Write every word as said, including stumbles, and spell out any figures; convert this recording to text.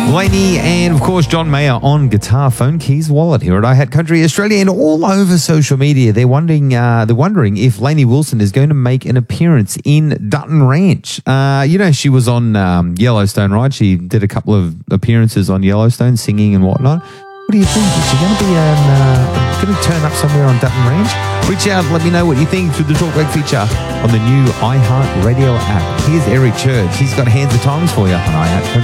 Lainey and, of course, John Mayer on guitar, phone, keys, wallet here at iHat Country Australia, and all over social media. They're wondering, uh, they're wondering if Lainey Wilson is going to make an appearance in Dutton Ranch. Uh, you know, she was on um, Yellowstone, right? She did a couple of appearances on Yellowstone, singing and whatnot. What do you think? Is she going to be um, uh, going to turn up somewhere on Dutton Ranch? Reach out, let me know what you think through the Talkback feature on the new iHeart Radio app. Here's Eric Church. He's got Hands of Times for you on iHeart Country.